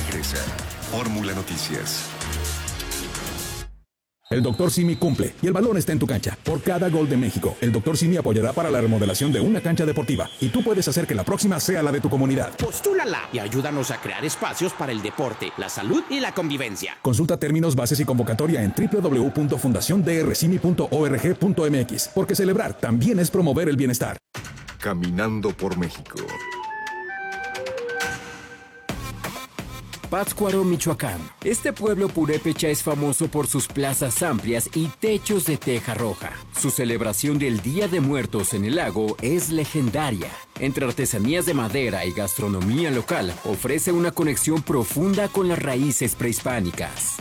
regresa. Fórmula Noticias. El Dr. Simi cumple y el balón está en tu cancha. Por cada gol de México, el Dr. Simi apoyará para la remodelación de una cancha deportiva y tú puedes hacer que la próxima sea la de tu comunidad. Postúlala y ayúdanos a crear espacios para el deporte, la salud y la convivencia. Consulta términos, bases y convocatoria en www.fundaciondrcimi.org.mx, porque celebrar también es promover el bienestar. Caminando por México. Pátzcuaro, Michoacán. Este pueblo purépecha es famoso por sus plazas amplias y techos de teja roja. Su celebración del Día de Muertos en el lago es legendaria. Entre artesanías de madera y gastronomía local, ofrece una conexión profunda con las raíces prehispánicas.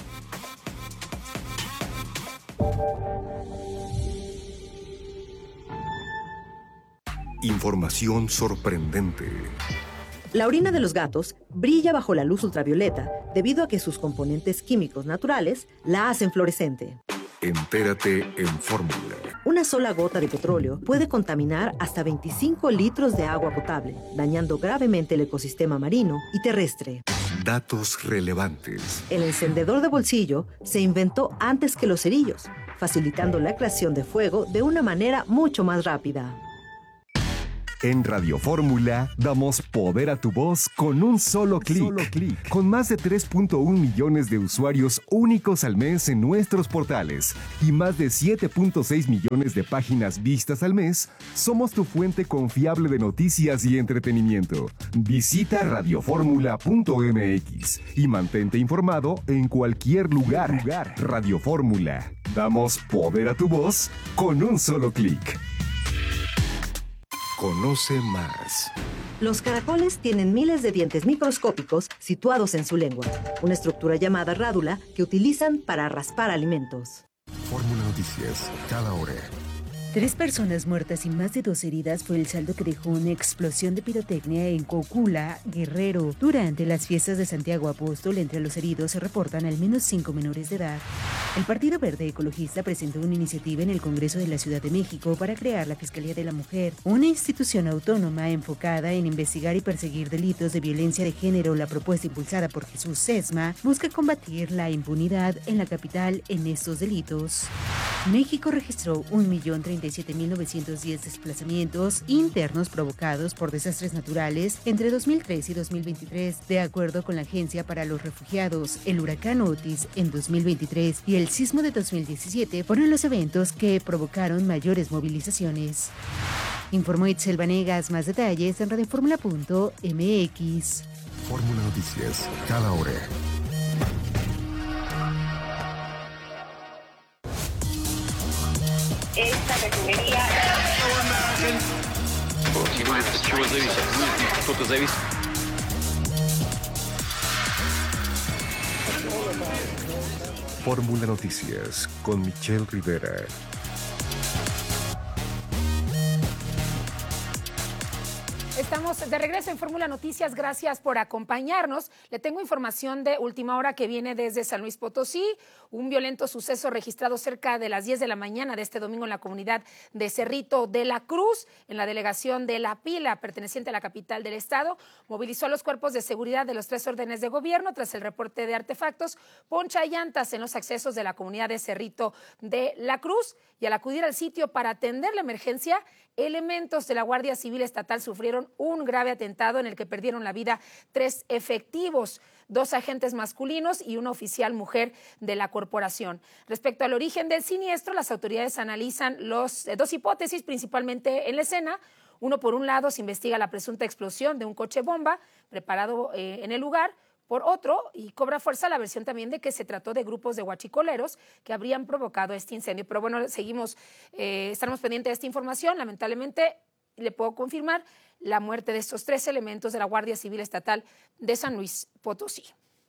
Información sorprendente. La orina de los gatos brilla bajo la luz ultravioleta debido a que sus componentes químicos naturales la hacen fluorescente. Entérate en Fórmula. Una sola gota de petróleo puede contaminar hasta 25 litros de agua potable, dañando gravemente el ecosistema marino y terrestre. Datos relevantes. El encendedor de bolsillo se inventó antes que los cerillos, facilitando la creación de fuego de una manera mucho más rápida. En Radio Fórmula damos poder a tu voz con un solo clic. Con más de 3.1 millones de usuarios únicos al mes en nuestros portales y más de 7.6 millones de páginas vistas al mes, somos tu fuente confiable de noticias y entretenimiento. Visita radioformula.mx y mantente informado en cualquier lugar. Radio Fórmula. Damos poder a tu voz con un solo clic. Conoce más. Los caracoles tienen miles de dientes microscópicos situados en su lengua, una estructura llamada rádula que utilizan para raspar alimentos. Fórmula Noticias, cada hora. 3 personas muertas y más de 2 heridas fue el saldo que dejó una explosión de pirotecnia en Cocula, Guerrero. Durante las fiestas de Santiago Apóstol, entre los heridos se reportan al menos 5 menores de edad. El Partido Verde Ecologista presentó una iniciativa en el Congreso de la Ciudad de México para crear la Fiscalía de la Mujer, una institución autónoma enfocada en investigar y perseguir delitos de violencia de género. La propuesta impulsada por Jesús Sesma busca combatir la impunidad en la capital en estos delitos. México registró 1.037.910 desplazamientos internos provocados por desastres naturales entre 2003 y 2023, de acuerdo con la Agencia para los Refugiados. El huracán Otis en 2023 y el sismo de 2017 fueron los eventos que provocaron mayores movilizaciones. Informó Itzel Vanegas. Más detalles en radioformula.mx. Fórmula Noticias, cada hora. Esta refinería... Fórmula Noticias con Michelle Rivera. Estamos de regreso en Fórmula Noticias, gracias por acompañarnos. Le tengo información de última hora que viene desde San Luis Potosí. Un violento suceso registrado cerca de las 10 de la mañana de este domingo en la comunidad de Cerrito de la Cruz, en la delegación de La Pila, perteneciente a la capital del estado. Movilizó a los cuerpos de seguridad de los 3 órdenes de gobierno tras el reporte de artefactos, poncha llantas en los accesos de la comunidad de Cerrito de la Cruz. Y al acudir al sitio para atender la emergencia, elementos de la Guardia Civil Estatal sufrieron un grave atentado en el que perdieron la vida 3 efectivos, 2 agentes masculinos y una oficial mujer de la corporación. Respecto al origen del siniestro, las autoridades analizan 2 hipótesis, principalmente en la escena. Uno, por un lado, se investiga la presunta explosión de un coche bomba preparado en el lugar. Por otro, y cobra fuerza la versión también de que se trató de grupos de huachicoleros que habrían provocado este incendio. Pero bueno, estaremos pendientes de esta información. Lamentablemente, le puedo confirmar la muerte de estos 3 elementos de la Guardia Civil Estatal de San Luis Potosí.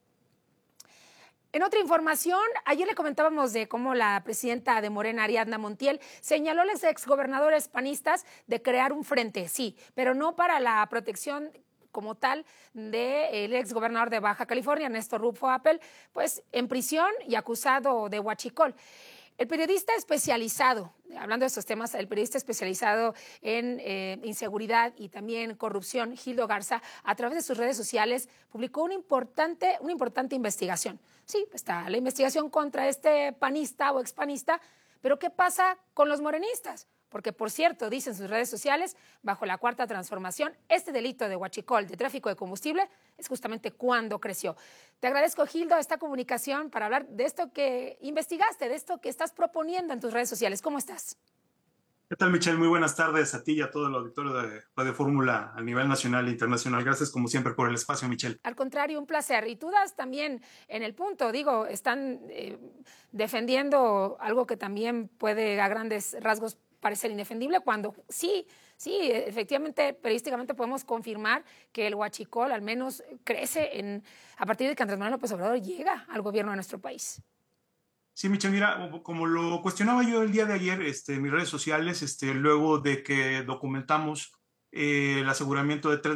En otra información, ayer le comentábamos de cómo la presidenta de Morena, Ariadna Montiel, señaló a los exgobernadores panistas de crear un frente, sí, pero no para la protección como tal del exgobernador de Baja California, Néstor Rufo Appel, pues en prisión y acusado de huachicol. El periodista especializado, hablando de estos temas, el periodista especializado en inseguridad y también corrupción, Gildo Garza, a través de sus redes sociales, publicó una importante investigación. Sí, está la investigación contra este panista o expanista, pero ¿qué pasa con los morenistas? Porque, por cierto, dice en sus redes sociales, bajo la Cuarta Transformación, este delito de huachicol, de tráfico de combustible, es justamente cuando creció. Te agradezco, Gildo, esta comunicación para hablar de esto que investigaste, de esto que estás proponiendo en tus redes sociales. ¿Cómo estás? ¿Qué tal, Michelle? Muy buenas tardes a ti y a todo el auditorio de Radio Fórmula a nivel nacional e internacional. Gracias, como siempre, por el espacio, Michelle. Al contrario, un placer. Y tú das también en el punto, digo, están defendiendo algo que también puede a grandes rasgos parecer indefendible, cuando sí, efectivamente, periodísticamente podemos confirmar que el huachicol al menos crece a partir de que Andrés Manuel López Obrador llega al gobierno de nuestro país. Sí, Michelle, mira, como lo cuestionaba yo el día de ayer en mis redes sociales, luego de que documentamos el aseguramiento de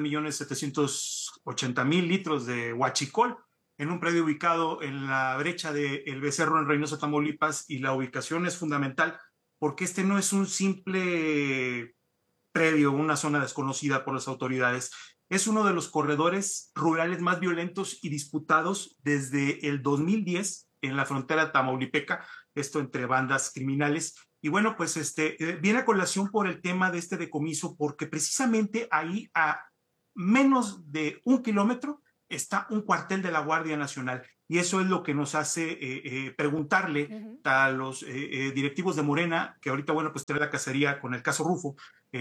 3.780.000 litros de huachicol en un predio ubicado en la brecha de El Becerro en Reynosa, Tamaulipas, y la ubicación es fundamental porque este no es un simple predio, una zona desconocida por las autoridades. Es uno de los corredores rurales más violentos y disputados desde el 2010 en la frontera tamaulipeca, esto entre bandas criminales. Y bueno, pues viene a colación por el tema de este decomiso, porque precisamente ahí a menos de 1 kilómetro está un cuartel de la Guardia Nacional. Y eso es lo que nos hace preguntarle a los directivos de Morena, que ahorita, bueno, pues trae la cacería con el caso Rufo,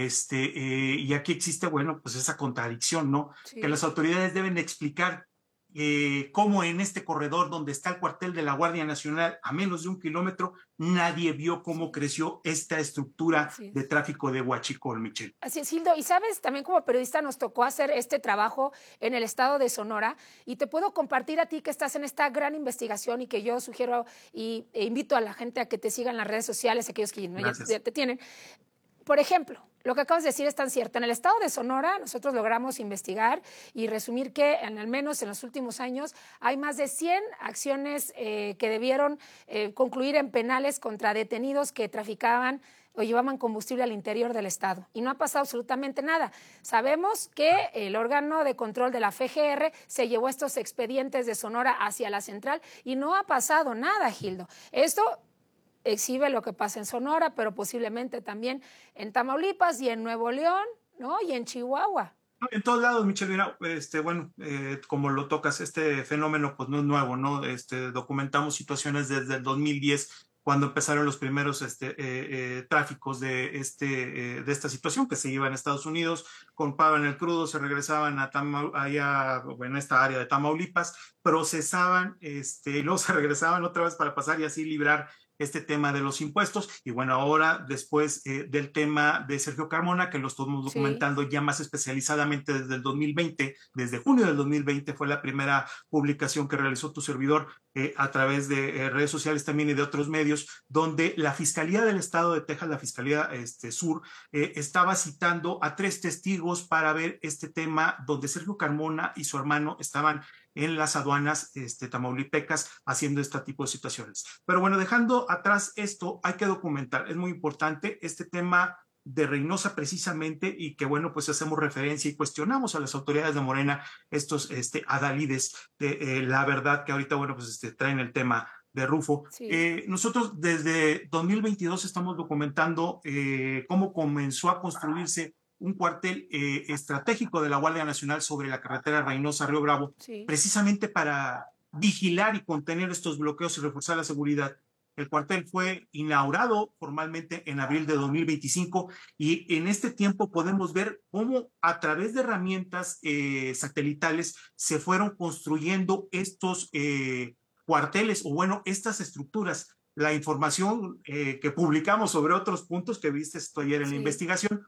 y aquí existe, bueno, pues esa contradicción, ¿no? Sí. Que las autoridades deben explicar cómo en este corredor donde está el cuartel de la Guardia Nacional a menos de 1 kilómetro, nadie vio cómo creció esta estructura de tráfico de huachicol, Michelle. Así es, Gildo. Y sabes, también como periodista nos tocó hacer este trabajo en el estado de Sonora, y te puedo compartir a ti que estás en esta gran investigación y que yo sugiero e invito a la gente a que te sigan en las redes sociales, aquellos que ya te tienen. Por ejemplo, lo que acabas de decir es tan cierto. En el estado de Sonora nosotros logramos investigar y resumir que al menos en los últimos años hay más de 100 acciones que debieron concluir en penales contra detenidos que traficaban o llevaban combustible al interior del estado. Y no ha pasado absolutamente nada. Sabemos que el órgano de control de la FGR se llevó estos expedientes de Sonora hacia la central y no ha pasado nada, Gildo. Esto exhibe lo que pasa en Sonora, pero posiblemente también en Tamaulipas y en Nuevo León, ¿no? Y en Chihuahua. En todos lados, Michelle, mira, como lo tocas, este fenómeno pues no es nuevo, ¿no? Documentamos situaciones desde el 2010, cuando empezaron los primeros tráficos de esta situación, que se iban a Estados Unidos, compraban el crudo, se regresaban en esta área de Tamaulipas, procesaban, y luego se regresaban otra vez para pasar y así librar este tema de los impuestos. Y bueno, ahora después del tema de Sergio Carmona, que lo estamos documentando ya más especializadamente desde el 2020, desde junio del 2020 fue la primera publicación que realizó tu servidor a través de redes sociales también y de otros medios, donde la Fiscalía del Estado de Texas, la Fiscalía Sur, estaba citando a 3 testigos para ver este tema, donde Sergio Carmona y su hermano estaban en las aduanas tamaulipecas haciendo este tipo de situaciones. Pero bueno, dejando atrás esto, hay que documentar, es muy importante este tema de Reynosa precisamente, y que bueno, pues hacemos referencia y cuestionamos a las autoridades de Morena, estos adalides de la verdad que ahorita, bueno, pues traen el tema de Rufo. Sí. Nosotros desde 2022 estamos documentando cómo comenzó a construirse un cuartel estratégico de la Guardia Nacional sobre la carretera Reynosa-Río Bravo, precisamente para vigilar y contener estos bloqueos y reforzar la seguridad. El cuartel fue inaugurado formalmente en abril de 2025, y en este tiempo podemos ver cómo a través de herramientas satelitales se fueron construyendo estos cuarteles, o bueno, estas estructuras. La información que publicamos sobre otros puntos que viste esto ayer en la investigación,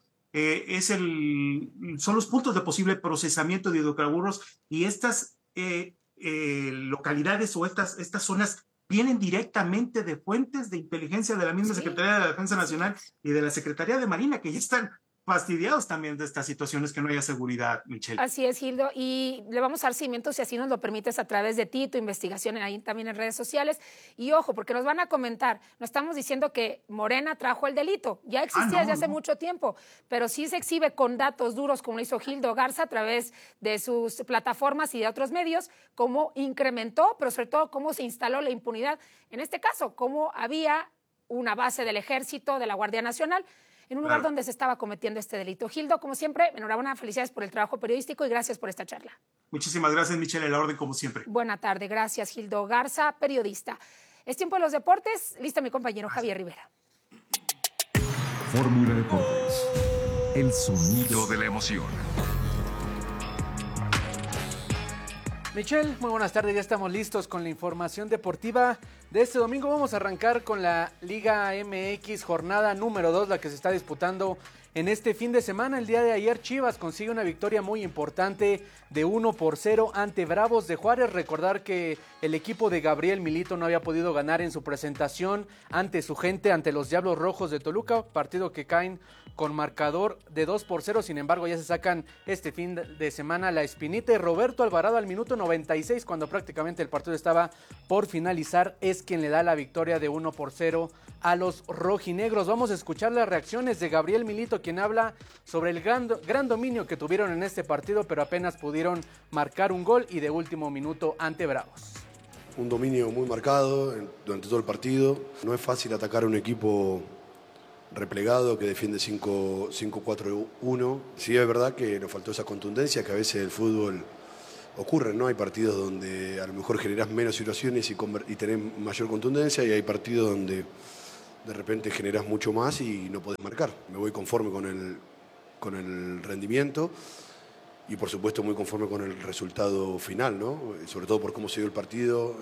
son los puntos de posible procesamiento de hidrocarburos, y estas localidades o estas zonas vienen directamente de fuentes de inteligencia de la misma Secretaría de la Defensa Nacional y de la Secretaría de Marina, que ya están fastidiados también de estas situaciones que no haya seguridad, Michelle. Así es, Gildo, y le vamos a dar seguimiento, si así nos lo permites, a través de ti, tu investigación ahí también en redes sociales. Y ojo, porque nos van a comentar, no estamos diciendo que Morena trajo el delito, ya existía desde hace mucho tiempo, pero sí se exhibe con datos duros, como lo hizo Gildo Garza a través de sus plataformas y de otros medios, cómo incrementó, pero sobre todo cómo se instaló la impunidad. En este caso, cómo había una base del Ejército, de la Guardia Nacional, en un lugar donde se estaba cometiendo este delito. Gildo, como siempre, enhorabuena, felicidades por el trabajo periodístico y gracias por esta charla. Muchísimas gracias, Michelle, en la orden como siempre. Buena tarde, gracias, Gildo Garza, periodista. Es tiempo de los deportes, listo mi compañero Javier Rivera. Fórmula Deportes, el sonido de la emoción. Michelle, muy buenas tardes, ya estamos listos con la información deportiva de este domingo. Vamos a arrancar con la Liga MX, jornada número 2, la que se está disputando en este fin de semana. El día de ayer Chivas consigue una victoria muy importante de 1-0 ante Bravos de Juárez. Recordar que el equipo de Gabriel Milito no había podido ganar en su presentación ante su gente, ante los Diablos Rojos de Toluca, partido que caen con marcador de 2-0, sin embargo ya se sacan este fin de semana la espinita, y Roberto Alvarado al minuto 96, cuando prácticamente el partido estaba por finalizar, es quien le da la victoria de 1-0 a los rojinegros. Vamos a escuchar las reacciones de Gabriel Milito, quien habla sobre el gran dominio que tuvieron en este partido, pero apenas pudieron marcar un gol y de último minuto ante Bravos. Un dominio muy marcado durante todo el partido. No es fácil atacar a un equipo replegado que defiende 5-4-1. Sí, es verdad que nos faltó esa contundencia que a veces el fútbol ocurre, ¿no? Hay partidos donde a lo mejor generás menos situaciones y tenés mayor contundencia, y hay partidos donde de repente generás mucho más y no podés marcar. Me voy conforme con el rendimiento y por supuesto muy conforme con el resultado final, ¿no? Sobre todo por cómo se dio el partido,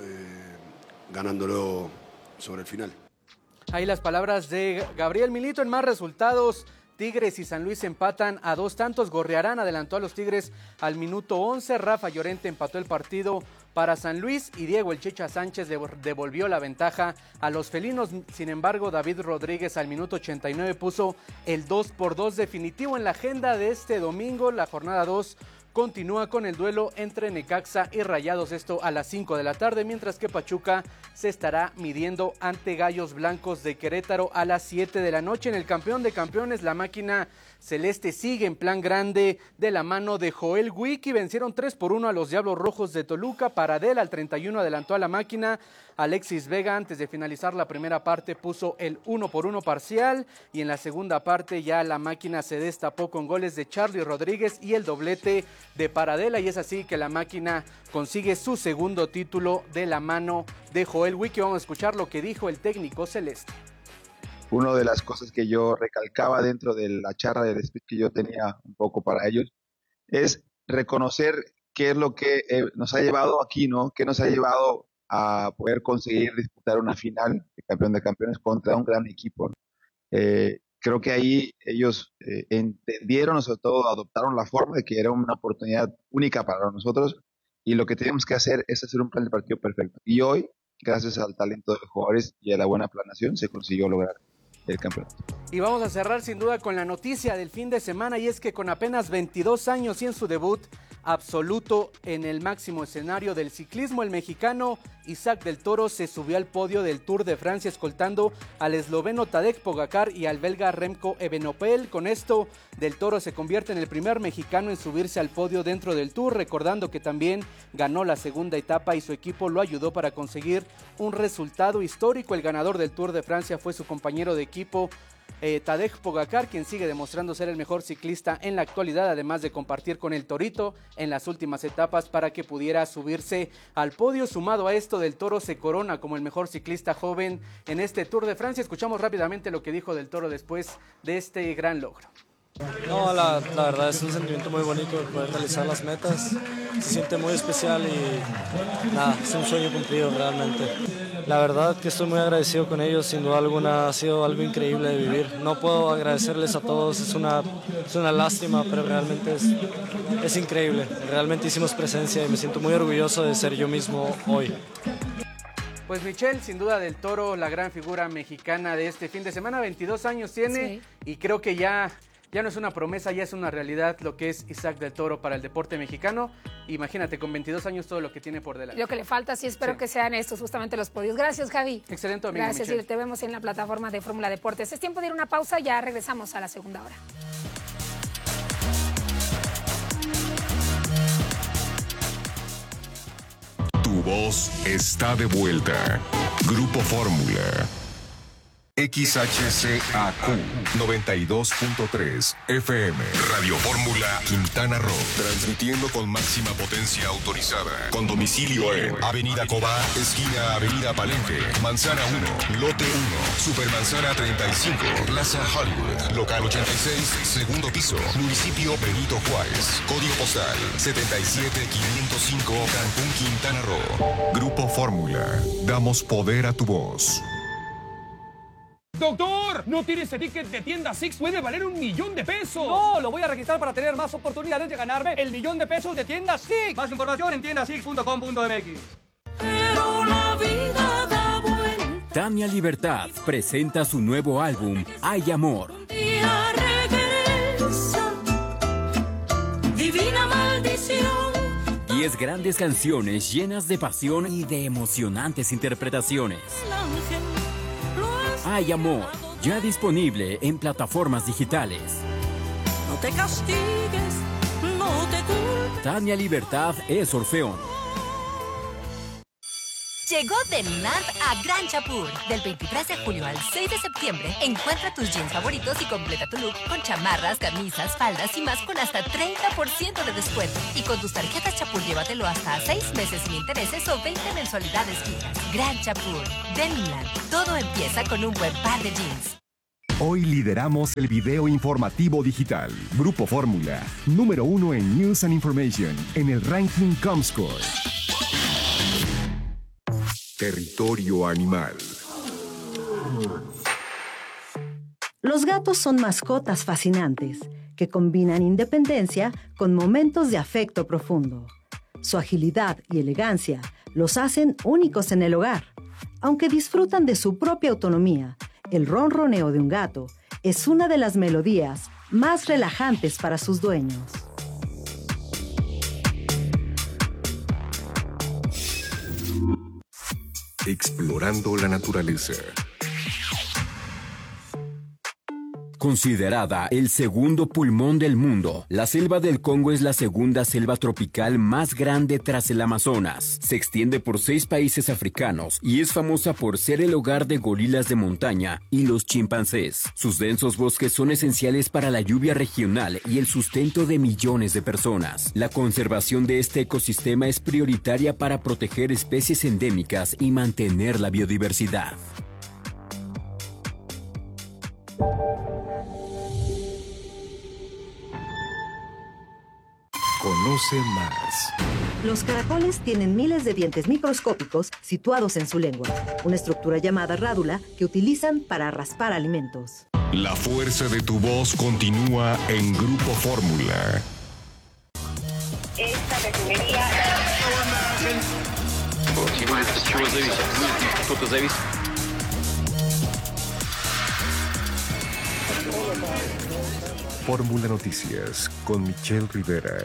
ganándolo sobre el final. Ahí las palabras de Gabriel Milito. En más resultados, Tigres y San Luis empatan a 2 tantos. Gorriarán adelantó a los Tigres al minuto 11. Rafa Llorente empató el partido para San Luis y Diego El Chicha Sánchez devolvió la ventaja a los felinos. Sin embargo, David Rodríguez al minuto 89 puso el 2-2 definitivo. En la agenda de este domingo, la jornada 2 continúa con el duelo entre Necaxa y Rayados, esto a las 5 de la tarde, mientras que Pachuca se estará midiendo ante Gallos Blancos de Querétaro a las 7 de la noche. En el campeón de campeones, la máquina celeste sigue en plan grande de la mano de Joel Wiki. Vencieron 3-1 a los Diablos Rojos de Toluca. Paradel al 31 adelantó a la máquina. Alexis Vega, antes de finalizar la primera parte, puso el 1-1 parcial, y en la segunda parte ya la máquina se destapó con goles de Charly Rodríguez y el doblete de Paradela, y es así que la máquina consigue su segundo título de la mano de Joel Wiki. Vamos a escuchar lo que dijo el técnico celeste. Una de las cosas que yo recalcaba dentro de la charla de speech que yo tenía un poco para ellos es reconocer qué es lo que nos ha llevado aquí, ¿no? ¿Qué nos ha llevado a poder conseguir disputar una final de campeón de campeones contra un gran equipo? Creo que ahí ellos entendieron, sobre todo adoptaron la forma de que era una oportunidad única para nosotros, y lo que teníamos que hacer es hacer un plan de partido perfecto. Y hoy, gracias al talento de los jugadores y a la buena planeación, se consiguió lograr el campeonato. Y vamos a cerrar sin duda con la noticia del fin de semana, y es que con apenas 22 años y en su debut absoluto en el máximo escenario del ciclismo, el mexicano Isaac del Toro se subió al podio del Tour de Francia escoltando al esloveno Tadej Pogačar y al belga Remco Evenepoel. Con esto, del Toro se convierte en el primer mexicano en subirse al podio dentro del Tour, recordando que también ganó la segunda etapa y su equipo lo ayudó para conseguir un resultado histórico. El ganador del Tour de Francia fue su compañero de equipo Tadej Pogačar, quien sigue demostrando ser el mejor ciclista en la actualidad, además de compartir con el Torito en las últimas etapas para que pudiera subirse al podio. Sumado a esto, del Toro se corona como el mejor ciclista joven en este Tour de Francia. Escuchamos rápidamente lo que dijo del Toro después de este gran logro. No, la verdad es un sentimiento muy bonito de poder realizar las metas. Se siente muy especial y nada, es un sueño cumplido realmente. La verdad que estoy muy agradecido con ellos, sin duda alguna ha sido algo increíble de vivir. No puedo agradecerles a todos, es una lástima, pero realmente es increíble. Realmente hicimos presencia y me siento muy orgulloso de ser yo mismo hoy. Pues Michelle, sin duda del Toro, la gran figura mexicana de este fin de semana, 22 años tiene, sí. Y creo que ya Ya no es una promesa, ya es una realidad lo que es Isaac del Toro para el deporte mexicano. Imagínate, con 22 años todo lo que tiene por delante. Lo que le falta, sí, espero que sean estos justamente los podios. Gracias, Javi. Excelente domingo, Gracias, y te vemos en la plataforma de Fórmula Deportes. Es tiempo de ir a una pausa, ya regresamos a la segunda hora. Tu voz está de vuelta. Grupo Fórmula. XHCAQ 92.3 FM. Radio Fórmula Quintana Roo. Transmitiendo con máxima potencia autorizada. Con domicilio en Avenida Cobá, esquina Avenida Palenque, Manzana 1, Lote 1, Supermanzana 35, Plaza Hollywood, Local 86, segundo piso, Municipio Benito Juárez. Código postal 77505, Cancún, Quintana Roo. Grupo Fórmula. Damos poder a tu voz. ¡Doctor! ¿No tienes ese ticket de tienda Six? ¡Puede valer $1,000,000! No, lo voy a registrar para tener más oportunidades de ganarme el $1,000,000 de tienda Six. Más información en tiendasix.com.mx. Pero la vida da vuelta. Tania Libertad presenta su nuevo álbum, Hay Amor. Un día regresa, divina maldición. 10 grandes canciones llenas de pasión y de emocionantes interpretaciones. Hay Amor, ya disponible en plataformas digitales. No te castigues, no te culpes. Tania Libertad es Orfeón. Llegó Deniland a Gran Chapur. Del 23 de julio al 6 de septiembre, encuentra tus jeans favoritos y completa tu look con chamarras, camisas, faldas y más con hasta 30% de descuento. Y con tus tarjetas Chapur, llévatelo hasta 6 meses sin intereses o 20 mensualidades fijas. Gran Chapur. Deniland. Todo empieza con un buen par de jeans. Hoy lideramos el video informativo digital. Grupo Fórmula, número 1 en News and Information, en el ranking Comscore. Territorio animal. Los gatos son mascotas fascinantes que combinan independencia con momentos de afecto profundo. Su agilidad y elegancia los hacen únicos en el hogar. Aunque disfrutan de su propia autonomía, el ronroneo de un gato es una de las melodías más relajantes para sus dueños. Explorando la naturaleza. Considerada el segundo pulmón del mundo, la selva del Congo es la segunda selva tropical más grande tras el Amazonas. Se extiende por 6 países africanos y es famosa por ser el hogar de gorilas de montaña y los chimpancés. Sus densos bosques son esenciales para la lluvia regional y el sustento de millones de personas. La conservación de este ecosistema es prioritaria para proteger especies endémicas y mantener la biodiversidad. Conoce más. Los caracoles tienen miles de dientes microscópicos situados en su lengua, una estructura llamada rádula que utilizan para raspar alimentos. La fuerza de tu voz continúa en Grupo Fórmula. Esta refinería... Fórmula Noticias con Michelle Rivera.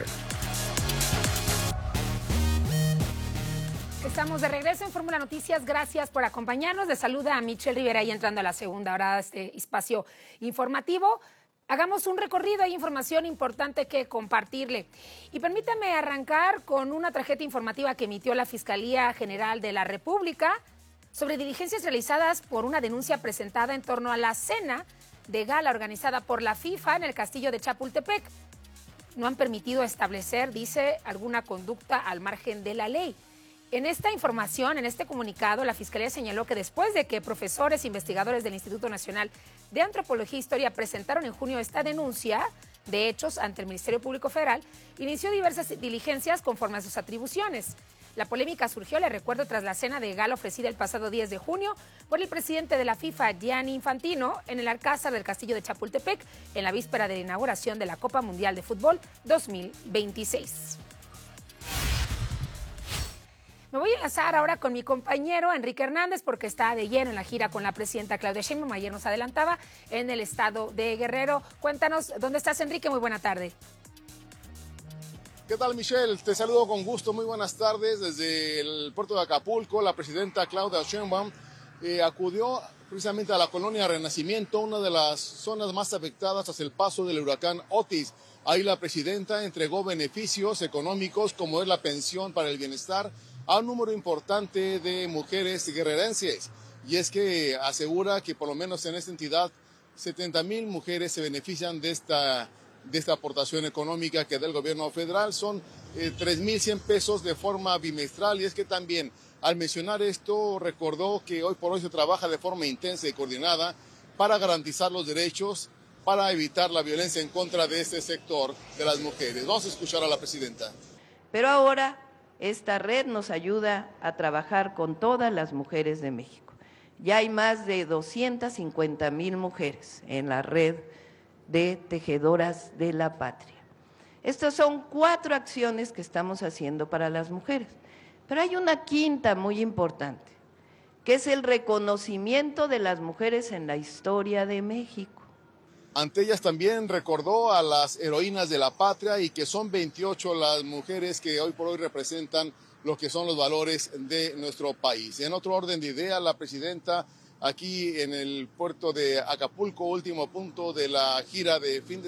Estamos de regreso en Fórmula Noticias. Gracias por acompañarnos. Les saluda a Michelle Rivera y entrando a la segunda hora de este espacio informativo. Hagamos un recorrido, hay información importante que compartirle. Y permítame arrancar con una tarjeta informativa que emitió la Fiscalía General de la República sobre diligencias realizadas por una denuncia presentada en torno a la cena de gala organizada por la FIFA en el castillo de Chapultepec. No han permitido establecer, dice, alguna conducta al margen de la ley. En esta información, en este comunicado, la Fiscalía señaló que después de que profesores e investigadores del Instituto Nacional de Antropología e Historia presentaron en junio esta denuncia de hechos ante el Ministerio Público Federal, inició diversas diligencias conforme a sus atribuciones. La polémica surgió, le recuerdo, tras la cena de gala ofrecida el pasado 10 de junio por el presidente de la FIFA, Gianni Infantino, en el Alcázar del Castillo de Chapultepec, en la víspera de la inauguración de la Copa Mundial de Fútbol 2026. Me voy enlazar ahora con mi compañero Enrique Hernández porque está de lleno en la gira con la presidenta Claudia Sheinbaum. Ayer nos adelantaba en el estado de Guerrero. Cuéntanos, ¿dónde estás, Enrique? Muy buena tarde. ¿Qué tal, Michelle? Te saludo con gusto. Muy buenas tardes. Desde el puerto de Acapulco, la presidenta Claudia Sheinbaum acudió precisamente a la colonia Renacimiento, una de las zonas más afectadas tras el paso del huracán Otis. Ahí la presidenta entregó beneficios económicos como es la pensión para el bienestar a un número importante de mujeres guerrerenses. Y es que asegura que por lo menos en esta entidad 70,000 mujeres se benefician de esta aportación económica que da el gobierno federal. Son 3,100 pesos de forma bimestral. Y es que también al mencionar esto recordó que hoy por hoy se trabaja de forma intensa y coordinada para garantizar los derechos, para evitar la violencia en contra de este sector de las mujeres. Vamos a escuchar a la presidenta. Pero ahora esta red nos ayuda a trabajar con todas las mujeres de México. Ya hay más de 250,000 mujeres en la red de Tejedoras de la Patria. Estas son 4 acciones que estamos haciendo para las mujeres. Pero hay una quinta muy importante, que es el reconocimiento de las mujeres en la historia de México. Ante ellas también recordó a las heroínas de la patria y que son 28 las mujeres que hoy por hoy representan lo que son los valores de nuestro país. En otro orden de ideas, la presidenta aquí en el puerto de Acapulco, último punto de la gira de fin de